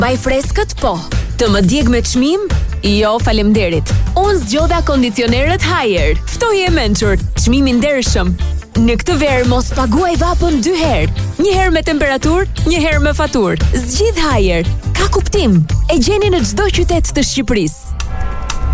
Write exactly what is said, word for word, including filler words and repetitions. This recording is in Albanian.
Vaj freskët po. Të më djeg me çmim? Jo, faleminderit. Unë zgjodha kondicionerët Haier. Ftoje e mençur, çmimi ndershëm. Në këtë verë mos paguaj vapën dy herë. Një herë me temperaturë, një herë me faturë. Zgjidh Haier. Ka kuptim. E gjeni në çdo qytet të Shqipërisë.